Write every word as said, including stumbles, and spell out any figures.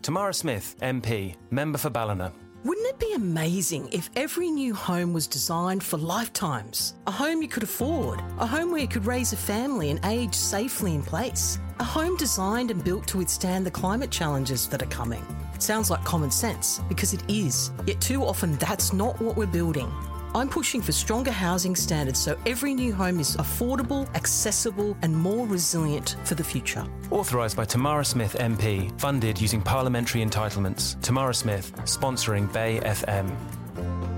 Tamara Smith, M P, member for Ballina. Wouldn't it be amazing if every new home was designed for lifetimes? A home you could afford, a home where you could raise a family and age safely in place, a home designed and built to withstand the climate challenges that are coming. It sounds like common sense, because it is, yet too often that's not what we're building. I'm pushing for stronger housing standards so every new home is affordable, accessible and more resilient for the future. Authorised by Tamara Smith M P, funded using parliamentary entitlements. Tamara Smith, sponsoring Bay F M.